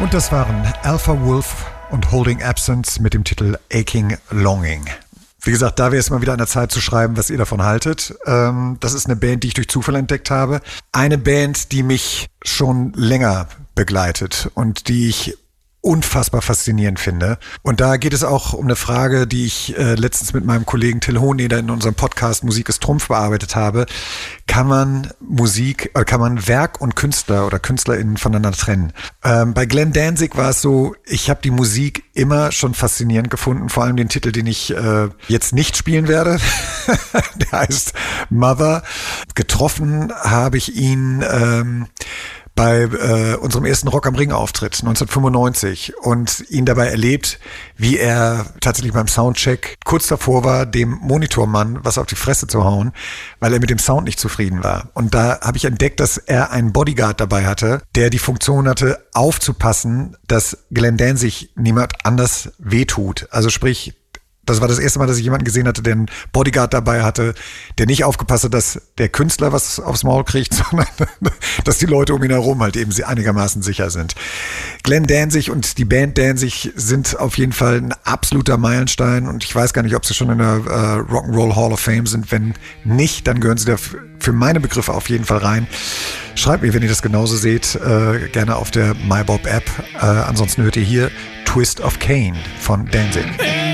Und das waren Alpha Wolf und Holding Absence mit dem Titel Aching Longing. Wie gesagt, da wäre es mal wieder an der Zeit zu schreiben, was ihr davon haltet. Das ist eine Band, die ich durch Zufall entdeckt habe. Eine Band, die mich schon länger begleitet und die ich unfassbar faszinierend finde. Und da geht es auch um eine Frage, die ich letztens mit meinem Kollegen Till Hohneder in unserem Podcast Musik ist Trumpf bearbeitet habe. Kann man Werk und Künstler oder KünstlerInnen voneinander trennen? Bei Glenn Danzig war es so, ich habe die Musik immer schon faszinierend gefunden, vor allem den Titel, den ich jetzt nicht spielen werde. Der heißt Mother. Getroffen habe ich ihn bei unserem ersten Rock am Ring Auftritt 1995 und ihn dabei erlebt, wie er tatsächlich beim Soundcheck kurz davor war, dem Monitormann was auf die Fresse zu hauen, weil er mit dem Sound nicht zufrieden war. Und da habe ich entdeckt, dass er einen Bodyguard dabei hatte, der die Funktion hatte, aufzupassen, dass Glenn Danzig niemand anders wehtut. Also sprich, das war das erste Mal, dass ich jemanden gesehen hatte, der einen Bodyguard dabei hatte, der nicht aufgepasst hat, dass der Künstler was aufs Maul kriegt, sondern dass die Leute um ihn herum halt eben einigermaßen sicher sind. Glenn Danzig und die Band Danzig sind auf jeden Fall ein absoluter Meilenstein und ich weiß gar nicht, ob sie schon in der Rock'n'Roll Hall of Fame sind. Wenn nicht, dann gehören sie da für meine Begriffe auf jeden Fall rein. Schreibt mir, wenn ihr das genauso seht, gerne auf der MyBob App. Ansonsten hört ihr hier Twist of Cain von Danzig.